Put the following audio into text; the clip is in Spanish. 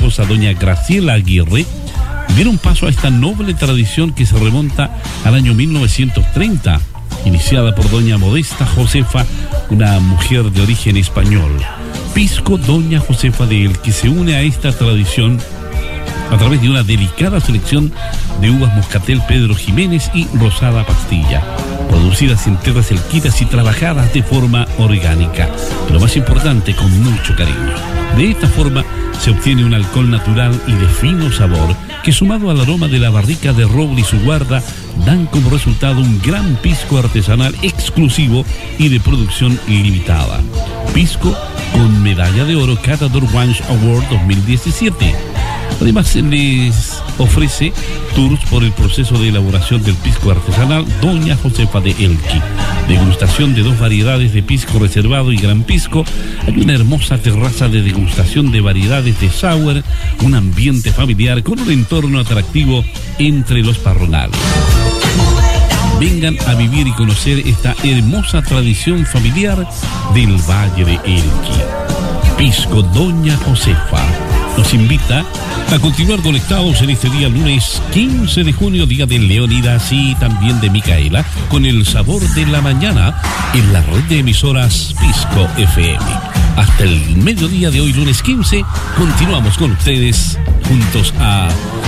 esposa doña Graciela Aguirre dieron paso a esta noble tradición que se remonta al año 1930, iniciada por doña Modesta Josefa, una mujer de origen español. Pisco Doña Josefa de Elqui se une a esta tradición a través de una delicada selección de uvas Moscatel Pedro Jiménez y Rosada Pastilla, producidas en tierras elquitas y trabajadas de forma orgánica, lo más importante, con mucho cariño. De esta forma se obtiene un alcohol natural y de fino sabor que, sumado al aroma de la barrica de roble y su guarda, dan como resultado un gran pisco artesanal exclusivo y de producción limitada. Pisco con medalla de oro Catador Wines Award 2017. Además, se les ofrece tours por el proceso de elaboración del pisco artesanal Doña Josefa de Elqui, degustación de 2 variedades de pisco reservado y gran pisco. Hay una hermosa terraza de degustación de variedades de sour, un ambiente familiar con un entorno atractivo entre los parronales. Vengan a vivir y conocer esta hermosa tradición familiar del Valle de Elqui. Pisco Doña Josefa nos invita a continuar conectados en este día lunes 15 de junio, día de Leonidas y también de Micaela, con el sabor de la mañana en la red de emisoras Pisco FM. Hasta el mediodía de hoy, lunes 15, continuamos con ustedes juntos a